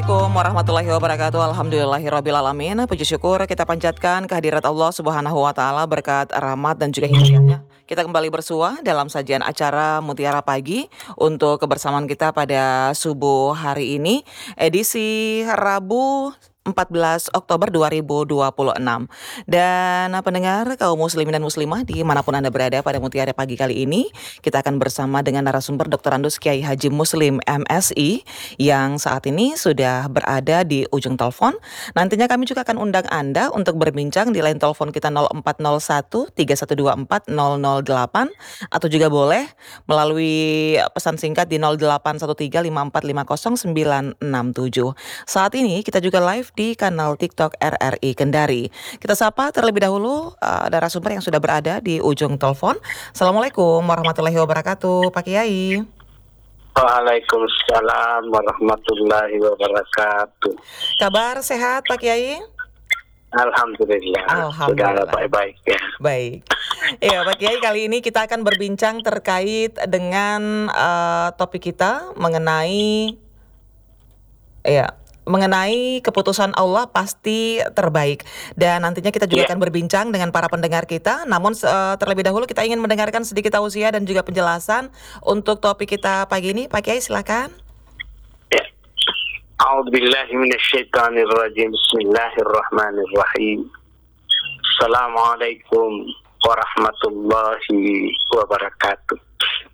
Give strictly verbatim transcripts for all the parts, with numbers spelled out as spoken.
Assalamualaikum warahmatullahi wabarakatuh. Alhamdulillahirrabbilalamin. Puji syukur kita panjatkan kehadirat Allah subhanahu wa ta'ala, berkat rahmat dan juga hidayahnya. Kita kembali bersua dalam sajian acara Mutiara Pagi untuk kebersamaan kita pada subuh hari ini, edisi Rabu empat belas Oktober dua ribu dua puluh enam. Dan pendengar kaum muslimin dan muslimah dimanapun Anda berada, pada Mutiara Pagi kali ini kita akan bersama dengan narasumber Doktor Andus Kiai Haji Muslim M Si yang saat ini sudah berada di ujung telepon. Nantinya kami juga akan undang Anda untuk berbincang di line telepon kita nol empat nol satu tiga satu dua empat nol nol delapan, atau juga boleh melalui pesan singkat di nol delapan satu tiga lima empat lima nol sembilan enam tujuh. Saat ini kita juga live di kanal TikTok R R I Kendari. Kita sapa terlebih dahulu uh, narasumber yang sudah berada di ujung telepon. Assalamualaikum warahmatullahi wabarakatuh, Pak Kiai. Waalaikumsalam warahmatullahi wabarakatuh. Kabar sehat, Pak Kiai? Alhamdulillah. Alhamdulillah. Sudah baik-baik ya. Baik. Ya, Pak Kiai, kali ini kita akan berbincang terkait dengan uh, topik kita mengenai ya mengenai keputusan Allah pasti terbaik. Dan nantinya kita juga yeah. akan berbincang dengan para pendengar kita. Namun uh, terlebih dahulu kita ingin mendengarkan sedikit tausiah dan juga penjelasan untuk topik kita pagi ini. Pak Kiai, silakan. Ya. A'udzubillahi minasyaitonirrajim. Bismillahirrahmanirrahim. Assalamualaikum warahmatullahi wabarakatuh.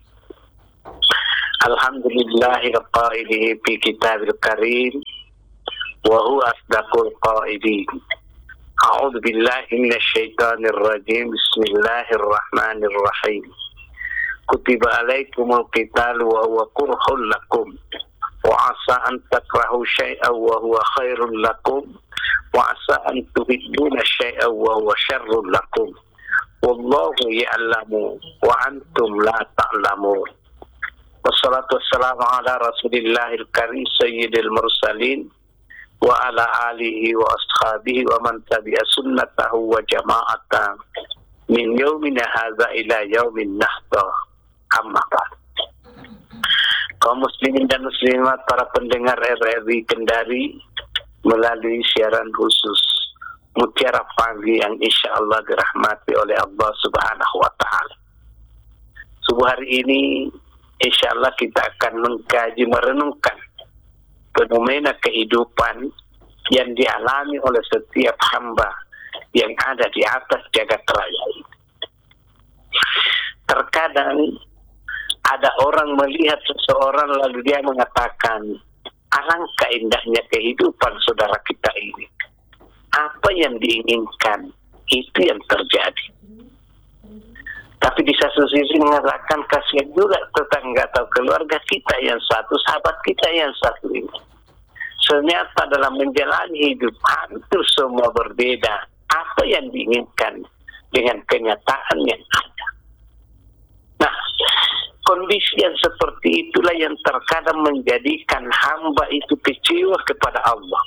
Alhamdulillahi qailihi fi kitabil karim wa huwa asdaqul qailin. A'udzu billahi minasyaitonir rajim. Bismillahirrahmanirrahim. Kutiba alaikumul qitalu wa huwa kurhul lakum wa asa an takrahu syai'an wa huwa khairul lakum wa asa an tuhibbuna syai'an wa huwa syarrul lakum wallahu ya'lamu wa antum la ta'lamun. Wassalatu wassalamu ala rasulillahil karim sayyidil mursalin wa ala alihi wa ashabihi wa man tabi'a sunnatahu wa jama'atan min yaumina hadza ila yaumin nahda. Amma ba'd. Kaum muslimin dan muslimat, para pendengar R R I Kendari, melalui siaran khusus Mutiara Pagi yang insya Allah dirahmati oleh Allah subhanahu wa ta'ala. Subuh hari ini insya Allah kita akan mengkaji, merenungkan fenomena kehidupan yang dialami oleh setiap hamba yang ada di atas jagat raya ini. Terkadang ada orang melihat seseorang lalu dia mengatakan, alangkah indahnya kehidupan saudara kita ini. Apa yang diinginkan itu yang terjadi. Tapi di satu sisi mengatakan kasihan juga tetangga atau keluarga kita yang satu, sahabat kita yang satu ini. Ternyata dalam menjalani hidup hampir semua berbeda. Apa yang diinginkan dengan kenyataan yang ada. Nah, kondisi yang seperti itulah yang terkadang menjadikan hamba itu kecewa kepada Allah.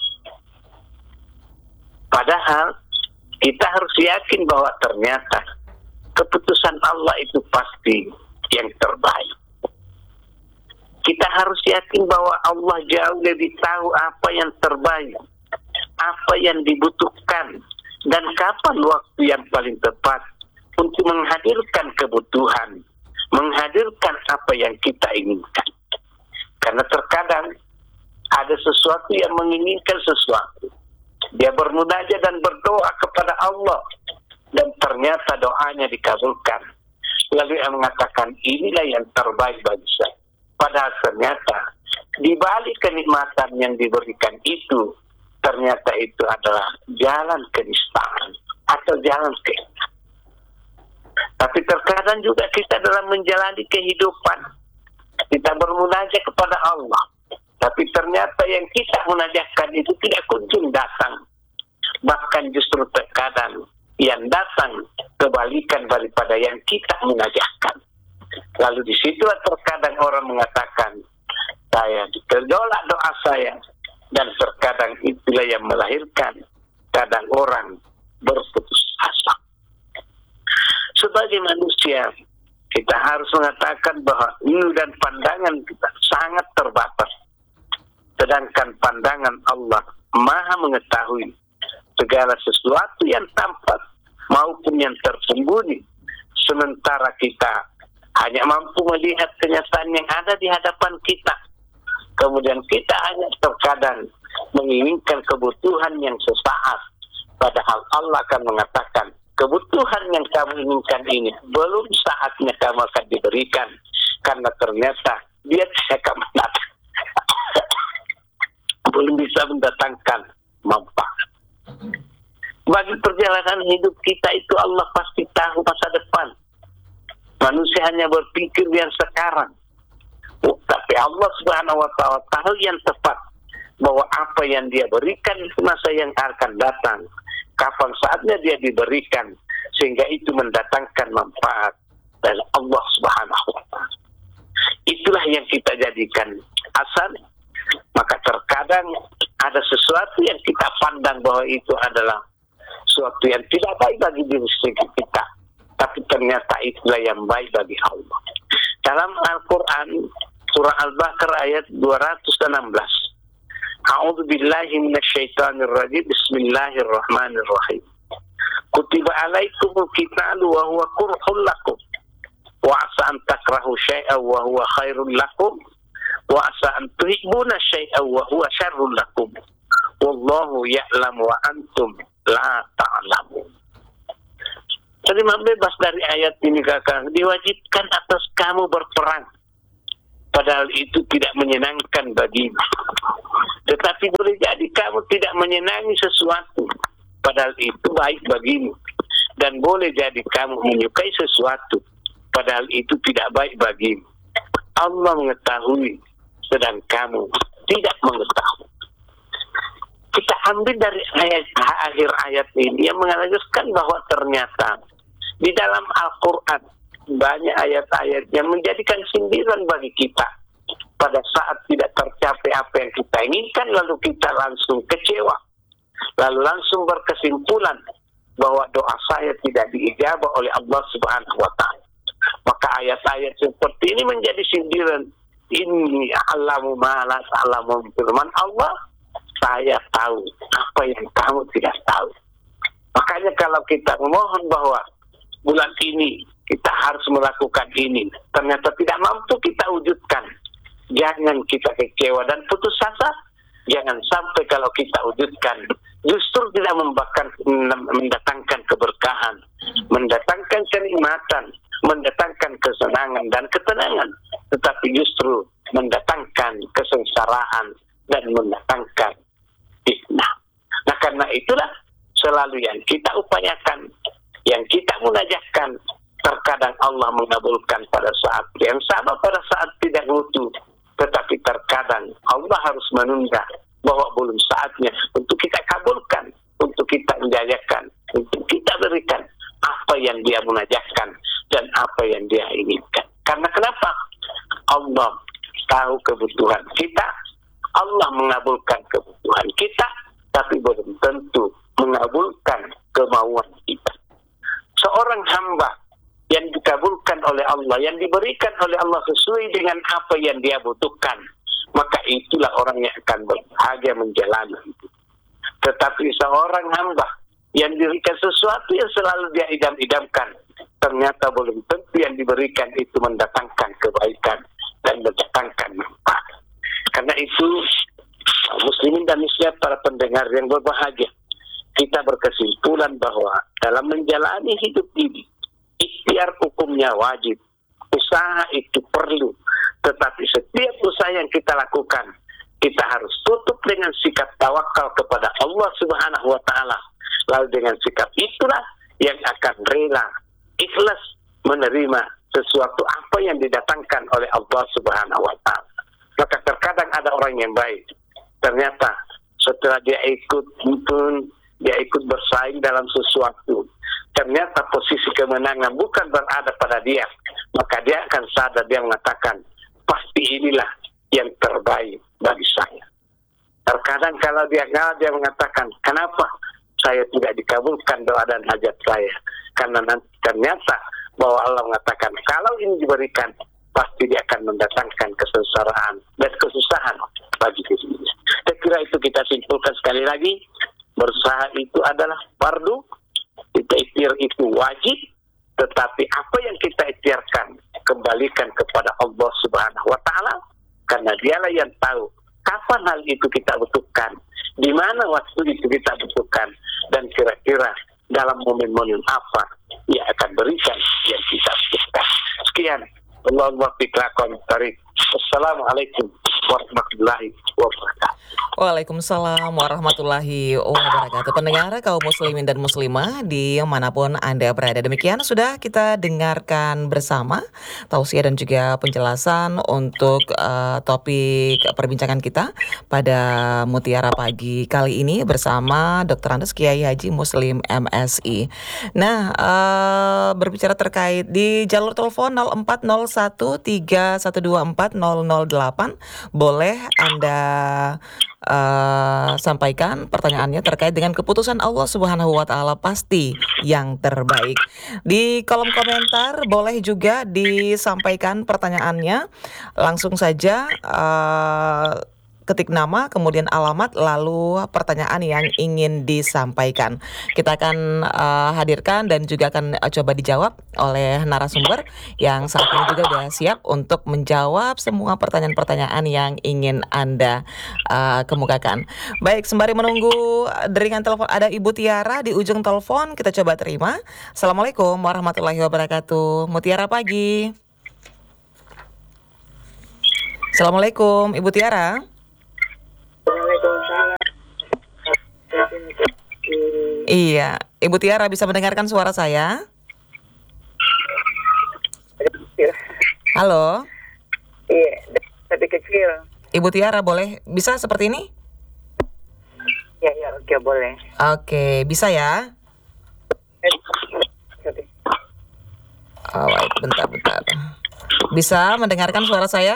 Padahal kita harus yakin bahwa ternyata keputusan Allah itu pasti yang terbaik. Kita harus yakin bahwa Allah jauh lebih tahu apa yang terbaik, apa yang dibutuhkan, dan kapan waktu yang paling tepat untuk menghadirkan kebutuhan, menghadirkan apa yang kita inginkan. Karena terkadang ada sesuatu yang menginginkan sesuatu. Dia bermunajat dan berdoa kepada Allah, dan ternyata doanya dikabulkan. Lalu dia mengatakan, inilah yang terbaik bagi saya. Padahal ternyata di balik kenikmatan yang diberikan itu, ternyata itu adalah jalan kenistaan atau jalan kehinaan. Tapi terkadang juga kita dalam menjalani kehidupan, kita bermunajat kepada Allah, tapi ternyata yang kita munajatkan itu tidak kunjung datang. Bahkan justru terkadang yang datang kebalikan daripada yang kita munajatkan. Lalu di situ terkadang orang mengatakan, saya ditolak doa saya, dan terkadang itulah yang melahirkan kadang orang berputus asa. Sebagai manusia, kita harus mengatakan bahwa ilmu dan pandangan kita sangat terbatas. Sedangkan pandangan Allah maha mengetahui segala sesuatu yang tampak maupun yang tersembunyi. Sementara kita hanya mampu melihat kenyataan yang ada di hadapan kita. Kemudian kita hanya terkadang menginginkan kebutuhan yang sesaat. Padahal Allah akan mengatakan, kebutuhan yang kamu inginkan ini belum saatnya kamu akan diberikan. Karena ternyata dia tidak akan mendatang. belum bisa mendatangkan manfaat. Bagi perjalanan hidup kita itu Allah pasti tahu masa depan. Manusia hanya berpikir yang sekarang. Oh, tapi Allah Subhanahu wa taala tahu yang tepat bahwa apa yang dia berikan itu masa yang akan datang. Kapan saatnya dia diberikan sehingga itu mendatangkan manfaat dari Allah Subhanahu wa taala. Itulah yang kita jadikan asal. Maka terkadang ada sesuatu yang kita pandang bahwa itu adalah sesuatu yang tidak baik bagi diri kita, tapi ternyata itulah yang baik bagi Allah. Dalam Al-Quran surah Al-Baqarah ayat dua ratus enam belas, A'udzu billahi minasyaitonir rajim. Bismillahirrahmanirrahim. Kutiba alaikumul qitalu wa huwa kurhul lakum wa asa an takrahu syai'an wa huwa khairul lakum wa asa an tuhibbuna syai'an wa huwa syarrul lakum wallahu ya'lamu wa antum la ta'lamun. Terima bebas dari ayat ini kakak. Diwajibkan atas kamu berperang, padahal itu tidak menyenangkan bagimu. Tetapi boleh jadi kamu tidak menyenangi sesuatu, padahal itu baik bagimu. Dan boleh jadi kamu menyukai sesuatu, padahal itu tidak baik bagimu. Allah mengetahui, sedang kamu tidak mengetahui. Kita ambil dari ayat akhir ayat ini yang menjelaskan bahwa ternyata di dalam Al-Quran banyak ayat-ayat yang menjadikan sindiran bagi kita. Pada saat tidak tercapai apa yang kita inginkan, lalu kita langsung kecewa, lalu langsung berkesimpulan bahwa doa saya tidak diijabah oleh Allah Subhanahu wa taala. Maka ayat-ayat seperti ini menjadi sindiran. Inni a'lamu ma la ta'lamun. Firman Allah, saya tahu apa yang kamu tidak tahu. Makanya kalau kita memohon bahwa bulan ini kita harus melakukan ini, ternyata tidak mampu kita wujudkan, jangan kita kecewa dan putus asa. Jangan sampai kalau kita wujudkan justru tidak membakar, mendatangkan keberkahan, mendatangkan kenikmatan, mendatangkan kesenangan dan ketenangan, tetapi justru mendatangkan kesengsaraan dan mendatangkan fitnah. Nah, karena itulah selalu yang kita upayakan, yang kita munajatkan, terkadang Allah mengabulkan pada saat yang sama, pada saat tidak butuh. Tetapi terkadang Allah harus menunda bahwa belum saatnya untuk kita kabulkan, untuk kita menjajakan, untuk kita berikan apa yang dia munajatkan dan apa yang dia inginkan. Karena kenapa? Allah tahu kebutuhan kita, Allah mengabulkan kebutuhan kita, tapi belum tentu mengabulkan kemauan kita. Seorang hamba yang dikabulkan oleh Allah, yang diberikan oleh Allah sesuai dengan apa yang dia butuhkan, maka itulah orang yang akan berbahagia menjalani itu. Tetapi seorang hamba yang diberikan sesuatu yang selalu dia idam-idamkan, ternyata belum tentu yang diberikan itu mendatangkan kebaikan dan mendatangkan manfaat. Karena itu, muslimin dan muslimat, para pendengar yang berbahagia, kita berkesimpulan bahwa dalam menjalani hidup ini, ikhtiar hukumnya wajib, usaha itu perlu, tetapi setiap usaha yang kita lakukan, kita harus tutup dengan sikap tawakal kepada Allah Subhanahu wa taala. Lalu dengan sikap itulah yang akan rela, ikhlas menerima sesuatu apa yang didatangkan oleh Allah Subhanahu wa taala. Maka terkadang ada orang yang baik, ternyata setelah dia ikut pun dia ikut bersaing dalam sesuatu, ternyata posisi kemenangan bukan berada pada dia, maka dia akan sadar, dia mengatakan, pasti inilah yang terbaik bagi saya. Terkadang kalau dia ngalah, dia mengatakan, kenapa saya tidak dikabulkan doa dan hajat saya? Karena nanti ternyata bahwa Allah mengatakan, kalau ini diberikan, pasti dia akan mendatangkan kesengsaraan dan kesusahan bagi dirinya. kira itu kita simpulkan sekali lagi, berusaha itu adalah fardu, kita ikhtiar itu wajib, tetapi apa yang kita ikhtiarkan kembalikan kepada Allah Subhanahu wa taala, karena dialah yang tahu kapan hal itu kita butuhkan, di mana waktu itu kita butuhkan, dan kira-kira dalam momen-momen apa yang akan berikan yang kita butuhkan. Sekian. Allah wafiqlakum tarik. Assalamualaikum warahmatullahi wabarakatuh. Waalaikumsalam warahmatullahi wabarakatuh. Pendengar kaum muslimin dan muslimah dimanapun Anda berada, demikian sudah kita dengarkan bersama tausiah dan juga penjelasan untuk uh, topik perbincangan kita pada Mutiara Pagi kali ini bersama doktor Andes Kiai Haji Muslim M Si. Nah, uh, berbicara terkait di jalur telepon nol empat nol satu tiga satu dua empat nol nol delapan, boleh Anda uh, sampaikan pertanyaannya terkait dengan keputusan Allah Subhanahu wa taala pasti yang terbaik. Di kolom komentar boleh juga disampaikan pertanyaannya. Langsung saja uh, ketik nama, kemudian alamat, lalu pertanyaan yang ingin disampaikan. Kita akan uh, hadirkan dan juga akan uh, coba dijawab oleh narasumber yang saat ini juga sudah siap untuk menjawab semua pertanyaan-pertanyaan yang ingin Anda uh, kemukakan. Baik, sembari menunggu deringan telepon, ada Ibu Tiara di ujung telepon, kita coba terima. Assalamualaikum warahmatullahi wabarakatuh. Mutiara Pagi. Assalamualaikum, Ibu Tiara. Iya, Ibu Tiara bisa mendengarkan suara saya? Halo? Iya, tapi kecil. Ibu Tiara boleh, bisa seperti ini? Ya, ya, oke, boleh. Oke, bisa ya? Oh, baik, bentar, bentar. Bisa mendengarkan suara saya?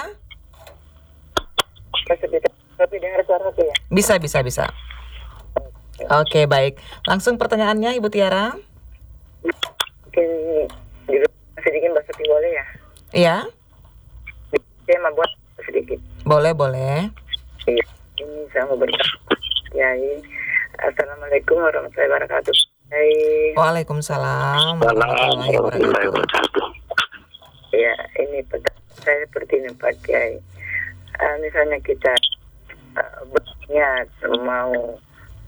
Tapi dengar suara aku ya? Bisa, bisa, bisa. Oke, baik. Langsung pertanyaannya, Ibu Tiara. Mungkin sedikit bahasa boleh ya? Iya? Saya mau buat sedikit. Boleh, boleh. Iya, ini saya mau bertanya. Yai, Assalamualaikum warahmatullahi wabarakatuh. Yai. Waalaikumsalam warahmatullahi wabarakatuh. Ya, ini saya seperti ini Pak Kiai. Uh, misalnya kita uh, berniat mau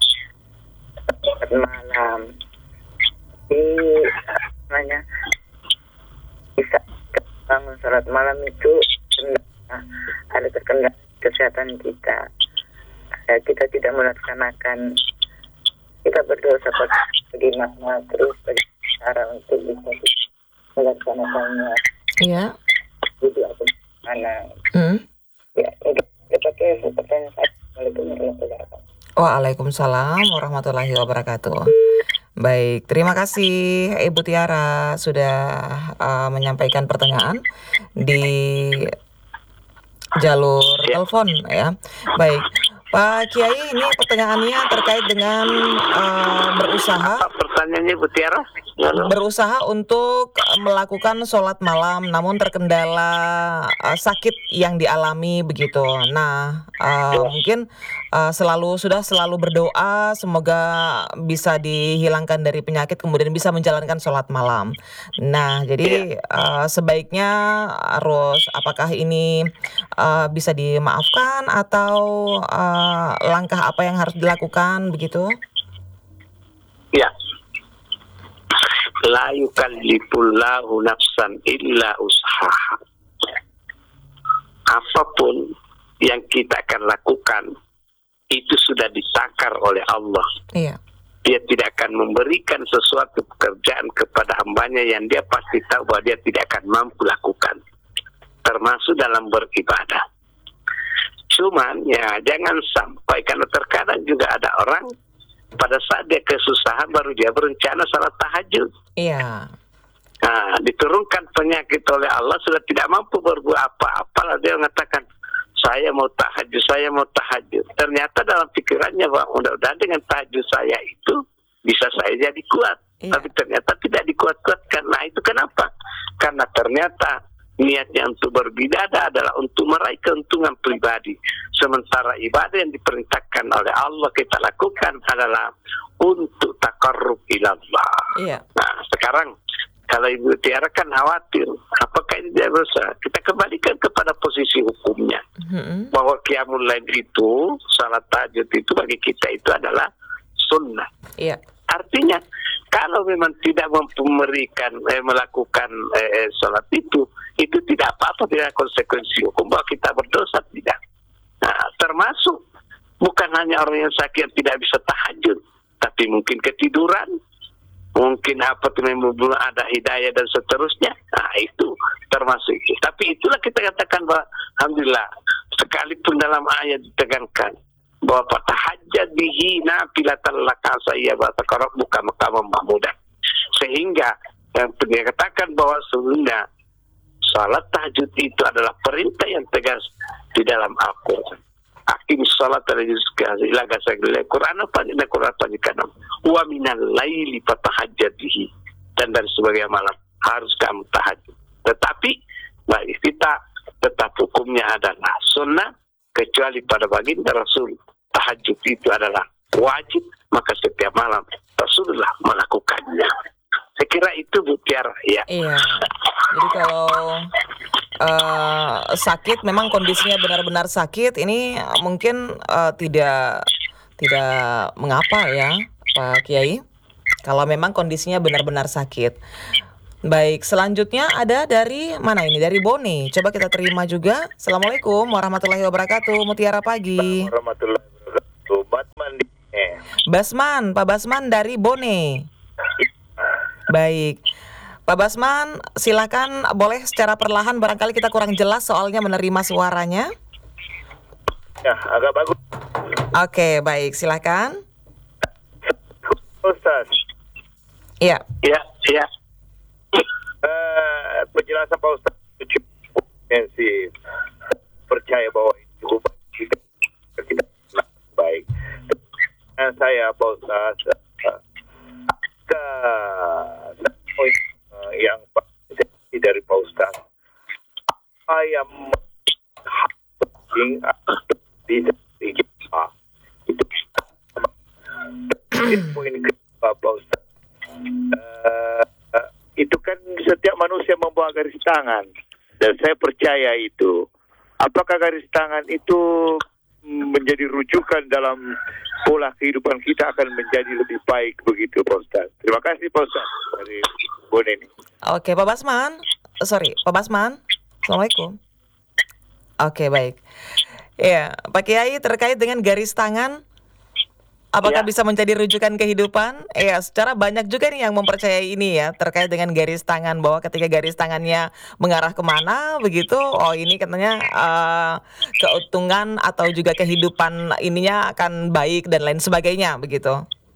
malam di uh, namanya bisa bangun sholat malam itu uh, ada terkendala kesehatan kita, uh, kita tidak melaksanakan, kita berdosa bagaimana, terus bagaimana cara untuk bisa melaksanakannya. Iya. Itu aku mana? Hmm. Ya, untuk pakai pertanyaan saya. Assalamualaikum warahmatullahi wabarakatuh. Waalaikumsalam warahmatullahi wabarakatuh. Baik, terima kasih Ibu Tiara sudah uh, menyampaikan pertanyaan di jalur telepon ya. Baik, Pak Kiai, ini pertanyaannya terkait dengan uh, berusaha. Apa pertanyaannya, Bu Tiara? Lalu. Berusaha untuk melakukan sholat malam, namun terkendala uh, sakit yang dialami begitu. Nah, uh, mungkin uh, selalu sudah selalu berdoa semoga bisa dihilangkan dari penyakit, kemudian bisa menjalankan sholat malam. Nah, jadi uh, sebaiknya harus apakah ini uh, bisa dimaafkan atau uh, langkah apa yang harus dilakukan begitu? Ya. La yukallifullahu nafsan illa usahaha. Apapun yang kita akan lakukan itu sudah ditakar oleh Allah. Iya. Dia tidak akan memberikan sesuatu pekerjaan kepada hambanya yang dia pasti tahu bahwa dia tidak akan mampu lakukan, termasuk dalam beribadah. Cuman ya jangan sampai, karena terkadang juga ada orang pada saat dia kesusahan baru dia berencana salat tahajud. Iya. Nah, diturunkan penyakit oleh Allah, sudah tidak mampu berbuat apa-apa, lalu dia mengatakan, saya mau tahajud, saya mau tahajud. Ternyata dalam pikirannya, bahwa mudah-mudahan dengan tahajud saya itu bisa saya jadi kuat. Iya. Tapi ternyata tidak dikuat-kuatkan. Nah, itu kenapa? Karena ternyata niatnya untuk beribadah adalah untuk meraih keuntungan pribadi. Sementara ibadah yang diperintahkan oleh Allah kita lakukan adalah untuk taqarrub ilallah. Iya. Nah, sekarang kalau Ibu Tiara kan khawatir, apakah ini tidak dosa? Kita kembalikan kepada posisi hukumnya. Mm-hmm. Bahwa qiyamul lail itu, salat tahajud itu bagi kita itu adalah sunnah. Iya. Artinya kalau memang tidak mampu memberikan eh, melakukan eh, sholat itu, itu tidak apa-apa, tidak konsekuensi hukum bahwa kita berdosa, tidak. Nah, termasuk bukan hanya orang yang sakit tidak bisa tahajud, tapi mungkin ketiduran, mungkin apa tuh belum ada hidayah dan seterusnya. Nah, itu termasuk itu. Tapi itulah kita katakan bahwa alhamdulillah sekalipun dalam ayat ditekankan bahwa tahajjud bihi nafilatan laka saya bataqarrab buka maqam mahmudah, sehingga yang dikatakan bahwa sesungguhnya salat tahajud itu adalah perintah yang tegas di dalam Al-Quran. Akim salat ila gasaqil Quran apa di Quran panjang wa minal laili fatahajjad bihi, dan dari sebagian malam harus kamu tahajud. Tetapi bagi kita tetap hukumnya adalah sunnah, kecuali pada baginda Rasul tahajud itu adalah wajib, maka setiap malam Rasulullah melakukannya. Saya kira itu Bu Tiara, ya. Iya. Jadi kalau uh, sakit, memang kondisinya benar-benar sakit, ini mungkin uh, tidak tidak mengapa ya Pak Kiai, kalau memang kondisinya benar-benar sakit. Baik, selanjutnya ada dari mana ini? Dari Bone. Coba kita terima juga. Assalamualaikum warahmatullahi wabarakatuh. Mutiara Pagi. Warahmatullahi wabarakatuh. Batman. Basman, Pak Basman dari Bone. Baik. Pak Basman, silakan, boleh secara perlahan, barangkali kita kurang jelas soalnya menerima suaranya. Ya, agak bagus. Oke, baik, silakan. Ustaz. Iya. Ya, ya. Uh, penjelasan Pak Ustaz itu cukup komprehensif. Percaya bahwa itu kita kita baik. Dan saya Pak Ustaz, uh, uh, yang pasti dari Pak Ustaz, apa yang penting di kita itu poin kedua Pak Ustaz. Uh, itu kan setiap manusia membawa garis tangan, dan saya percaya itu. Apakah garis tangan itu menjadi rujukan dalam pola kehidupan kita akan menjadi lebih baik begitu Pak Ustaz? Terima kasih Pak Ustaz dari Bone ini. Oke, Pak Basman. Sorry, Pak Basman. Assalamualaikum. Oke, baik. Ya, Pak Kiai, terkait dengan garis tangan, apakah Ya. bisa menjadi rujukan kehidupan? Ya, secara banyak juga nih yang mempercayai ini ya, terkait dengan garis tangan, bahwa ketika garis tangannya mengarah kemana begitu, oh ini katanya uh, keuntungan atau juga kehidupan ininya akan baik dan lain sebagainya begitu.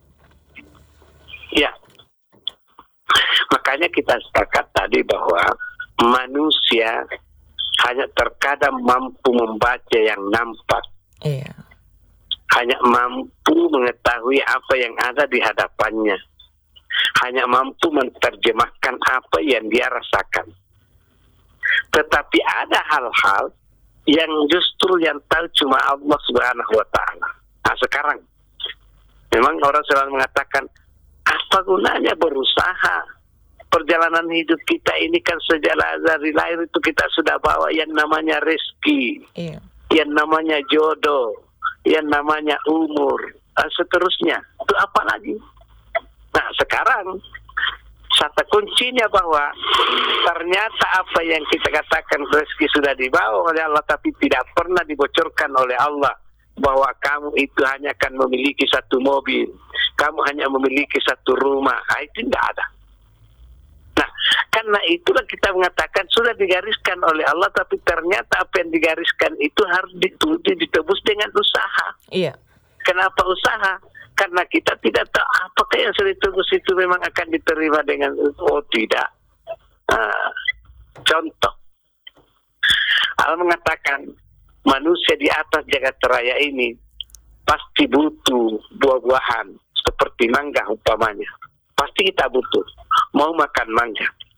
Ya. Makanya kita sepakat tadi bahwa manusia hanya terkadang mampu membaca yang nampak, Iya. hanya mampu mengetahui apa yang ada di hadapannya, hanya mampu menerjemahkan apa yang dia rasakan. Tetapi ada hal-hal yang justru yang tahu cuma Allah Subhanahu wa Ta'ala. Nah, sekarang memang orang selalu mengatakan, apa gunanya berusaha? Perjalanan hidup kita ini kan sejak dari lahir itu kita sudah bawa yang namanya rezeki, Iya. yang namanya jodoh, yang namanya umur, dan seterusnya. Itu apa lagi? Nah, sekarang kata kuncinya bahwa ternyata apa yang kita katakan rezeki sudah dibawa oleh Allah, tapi tidak pernah dibocorkan oleh Allah bahwa kamu itu hanya akan memiliki satu mobil, kamu hanya memiliki satu rumah. Nah, itu tidak ada. Nah, karena itulah kita mengatakan sudah digariskan oleh Allah, tapi ternyata apa yang digariskan itu harus dituju, ditebus dengan usaha. Iya. Kenapa usaha? Karena kita tidak tahu apakah yang sudah ditebus itu memang akan diterima dengan, oh tidak. Nah, contoh, Allah mengatakan manusia di atas jagat raya ini pasti butuh buah-buahan seperti mangga umpamanya. Pasti kita butuh. Mau makan mangga.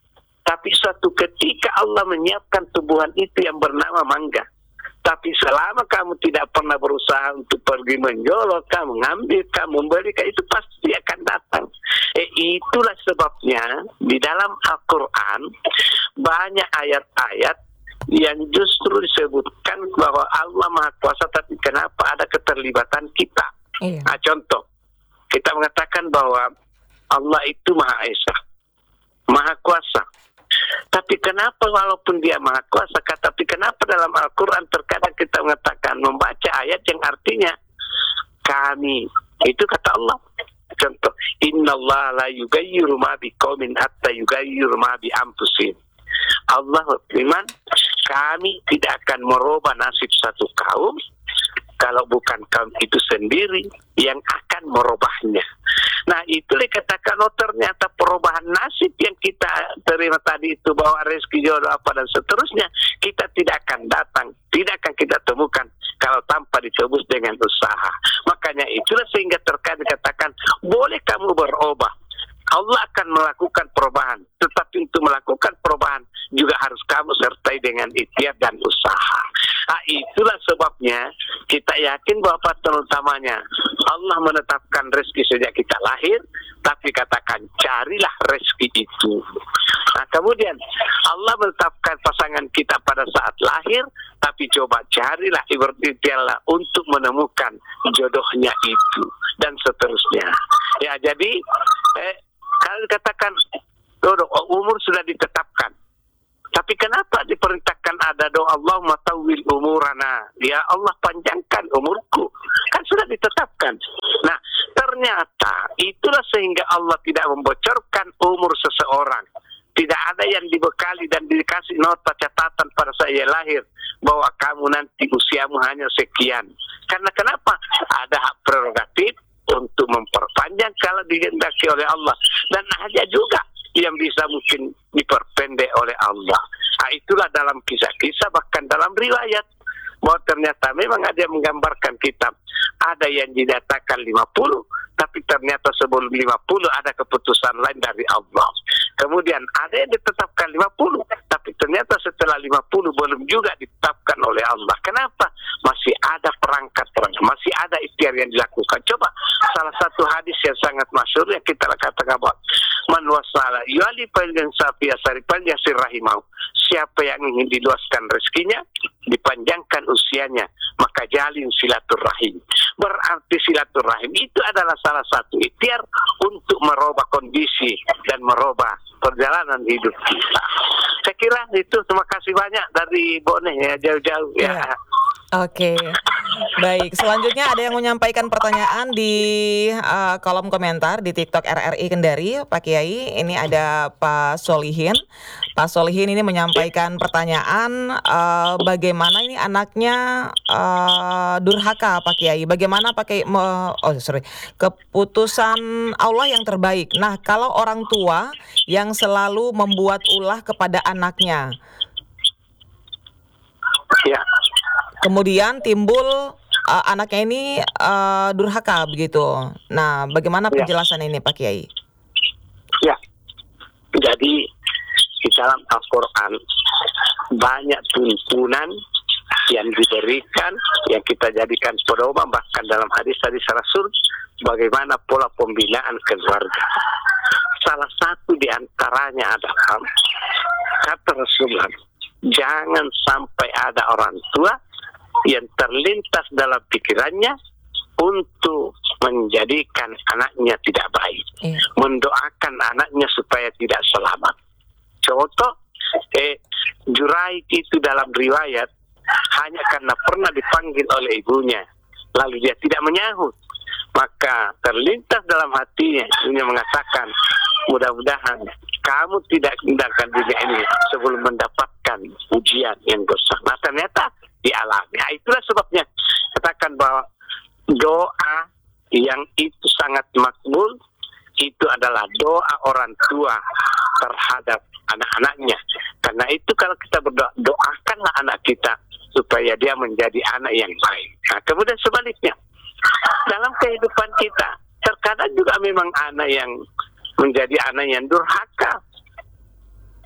Tapi suatu ketika Allah menyiapkan tumbuhan itu yang bernama mangga. Tapi selama kamu tidak pernah berusaha untuk pergi menjolok, kamu mengambil, kamu memberikan, itu pasti akan datang. Eh, itulah sebabnya di dalam Al-Quran banyak ayat-ayat yang justru disebutkan bahwa Allah Maha Kuasa, tapi kenapa ada keterlibatan kita? Iya. Nah, contoh, kita mengatakan bahwa Allah itu Maha Esa, Maha Kuasa. Tapi kenapa walaupun dia Maha Kuasa, tapi kenapa dalam Al-Quran terkadang kita mengatakan, membaca ayat yang artinya kami, itu kata Allah. Contoh, innallaha la yugayyiru ma biqaumin hatta yugayyiru ma bi anfusihim. Allah berfirman, kami tidak akan merubah nasib satu kaum kalau bukan kaum itu sendiri yang akan merubahnya. Nah, itu dikatakan, oh ternyata perubahan nasib yang kita terima tadi itu, bahwa rezeki, jodoh, apa dan seterusnya, kita tidak akan datang, tidak akan kita temukan kalau tanpa ditebus dengan usaha. Makanya itulah sehingga terkadang dikatakan, boleh kamu berubah, Allah akan melakukan perubahan, tetapi untuk melakukan perubahan juga harus kamu sertai dengan ikhtiar dan usaha. Nah, itulah sebabnya kita yakin bahwa faktor utamanya Allah menetapkan rezeki sejak kita lahir, tapi katakan carilah rezeki itu. Nah, kemudian Allah menetapkan pasangan kita pada saat lahir, tapi coba carilah, ikhtiarlah untuk menemukan jodohnya itu, dan seterusnya. Ya, jadi eh, kalau dikatakan jodoh, umur sudah ditetapkan, tapi kenapa diperintahkan ada doa Allahumma tawwil umurana, ya Allah panjangkan umurku, kan sudah ditetapkan. Nah, ternyata itulah sehingga Allah tidak membocorkan umur seseorang. Tidak ada yang dibekali dan dikasih nota catatan pada saya lahir bahwa kamu nanti usiamu hanya sekian. Karena kenapa? Ada hak prerogatif untuk memperpanjang kalau dihendaki oleh Allah, dan ada juga yang bisa mungkin diperpendek oleh Allah. Nah, itulah dalam kisah-kisah, bahkan dalam riwayat, bahwa ternyata memang ada yang menggambarkan kitab, ada yang dinyatakan lima puluh, tapi ternyata sebelum lima puluh ada keputusan lain dari Allah. Kemudian ada yang ditetapkan lima puluh, tapi ternyata setelah lima puluh belum juga ditetapkan oleh Allah. Kenapa? Masih ada perangkat-perangkat, masih ada ikhtiar yang dilakukan. Coba salah satu hadis yang sangat masyhur yang kita katakan bahwa man wasala yali palyan safi asari palyan sirrahimau. Siapa yang ingin diluaskan rezekinya, dipanjangkan usianya, maka jalin silaturahim. Berarti silaturahim itu adalah salah satu ikhtiar untuk merubah kondisi dan merubah perjalanan hidup kita. Saya kira itu. Terima kasih banyak dari Boneh ya, jauh-jauh ya. Ya. Oke, baik. Selanjutnya ada yang menyampaikan pertanyaan di uh, kolom komentar di TikTok R R I Kendari, Pak Kiai. Ini ada Pak Solihin. Pak Solihin ini menyampaikan pertanyaan, uh, bagaimana ini anaknya uh, durhaka, Pak Kiai. Bagaimana pakai me- oh sorry keputusan Allah yang terbaik. Nah, kalau orang tua yang selalu membuat ulah kepada anaknya, Ya. kemudian timbul uh, anaknya ini uh, durhaka begitu. Nah, bagaimana Ya. penjelasan ini, Pak Kiai? Ya. Jadi di dalam Al-Quran banyak tuntunan yang diberikan, yang kita jadikan pedoman, bahkan dalam hadis-hadis Rasul, bagaimana pola pembinaan keluarga. Salah satu di antaranya adalah kata Rasulullah, jangan sampai ada orang tua yang terlintas dalam pikirannya untuk menjadikan anaknya tidak baik, Iya. mendoakan anaknya supaya tidak selamat. Contoh, eh, Juraij itu dalam riwayat hanya karena pernah dipanggil oleh ibunya, lalu dia tidak menyahut, maka terlintas dalam hatinya, ibunya mengatakan, mudah-mudahan kamu tidak tinggalkan dunia ini sebelum mendapatkan ujian yang besar. Nah, ternyata dialami. Nah, itulah sebabnya katakan bahwa doa yang itu sangat makbul itu adalah doa orang tua terhadap anak-anaknya. Karena itu kalau kita berdoa, doakanlah anak kita supaya dia menjadi anak yang baik. Nah, kemudian sebaliknya, dalam kehidupan kita terkadang juga memang anak yang menjadi anak yang durhaka.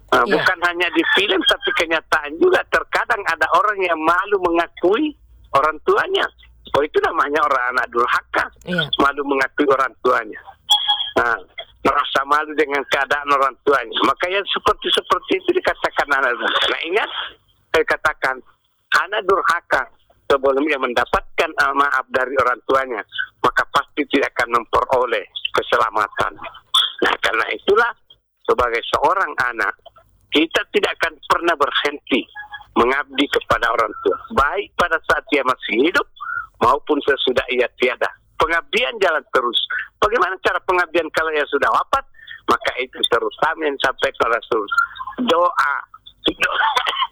Uh, Iya. Bukan hanya di film, tapi kenyataan juga. Terkadang ada orang yang malu mengakui orang tuanya. Oh, itu namanya orang anak durhaka. Iya. Malu mengakui orang tuanya. Nah, merasa malu dengan keadaan orang tuanya. Makanya seperti seperti itu dikatakan anak durhaka. Nah, ingat, saya katakan anak durhaka sebelum ia mendapatkan uh, maaf dari orang tuanya, maka pasti tidak akan memperoleh keselamatan. Nah, karena itulah sebagai seorang anak, kita tidak akan pernah berhenti mengabdi kepada orang tua, baik pada saat ia masih hidup maupun sesudah ia tiada. Pengabdian jalan terus. Bagaimana cara pengabdian kalau ia sudah wafat? Maka itu terus. Amin sampai ke Rasul. Doa. Doa.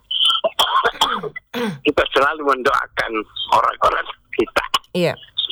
Kita selalu mendoakan orang-orang kita. Iya.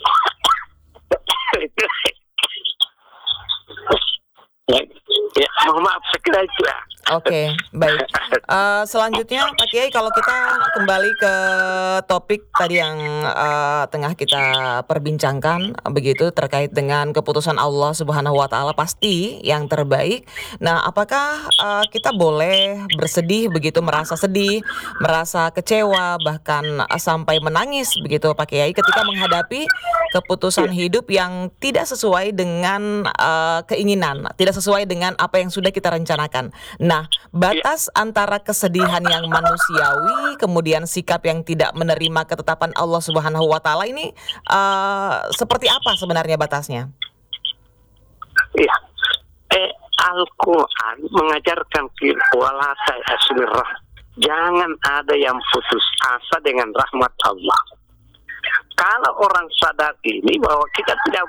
Ya, mohon maaf sekira itu ya. Oke, baik. Uh, selanjutnya Pak Kiai, kalau kita kembali ke topik tadi yang uh, tengah kita perbincangkan begitu terkait dengan keputusan Allah Subhanahu wa taala pasti yang terbaik. Nah, apakah uh, kita boleh bersedih begitu, merasa sedih, merasa kecewa, bahkan uh, sampai menangis begitu Pak Kiai ketika menghadapi keputusan hidup yang tidak sesuai dengan uh, keinginan, tidak sesuai dengan apa yang sudah kita rencanakan. Nah, batas antara kesedihan yang manusiawi kemudian sikap yang tidak menerima ketetapan Allah Subhanahu wa taala ini uh, seperti apa sebenarnya batasnya? Iya. Eh, Al-Quran mengajarkan wala ta'asmirah. Jangan ada yang putus asa dengan rahmat Allah. Kalau orang sadar ini bahwa kita tidak